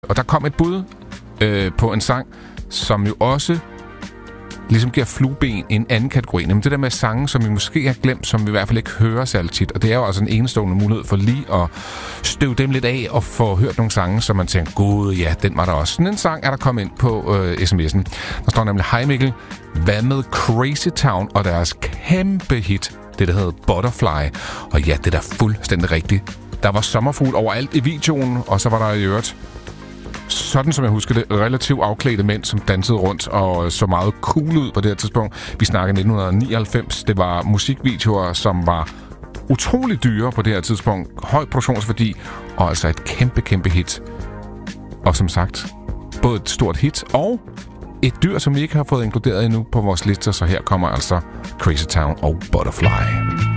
Og der kom et bud på en sang, som jo også ligesom giver flueben i en anden kategori. Nemlig det der med sange, som vi måske har glemt, som vi i hvert fald ikke hører særlig tit. Og det er jo altså en enestående mulighed for lige at støve dem lidt af og få hørt nogle sange, som man tænker, gud ja, den var der også. Sådan en sang er der kommet ind på sms'en. Der står nemlig, hej Mikkel, hvad med Crazy Town og deres kæmpe hit, det der hedder Butterfly. Og ja, det er da fuldstændig rigtigt. Der var sommerfugl overalt i videoen, og så var der i øvrigt, sådan som jeg husker det, relativt afklædte mænd, som dansede rundt og så meget cool ud på det her tidspunkt. Vi snakker 1999. Det var musikvideoer, som var utrolig dyre på det her tidspunkt. Høj produktionsværdi og altså et kæmpe hit. Og som sagt, både et stort hit og et dyr, som vi ikke har fået inkluderet endnu på vores liste. Så her kommer altså Crazy Town og Butterfly.